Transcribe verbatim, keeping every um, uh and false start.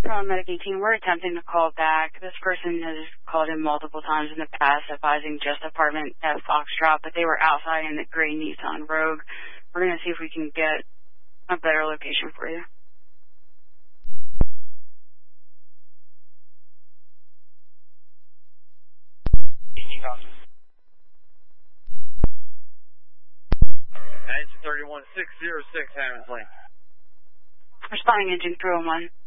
Paramedic eighteen, we're attempting to call back. This person has called in multiple times in the past advising just apartment at Foxtrot, but they were outside in the gray Nissan Rogue. We're going to see if we can get a better location for you. Engine thirty-one six zero six, Hammond Lane. Responding engine three oh one.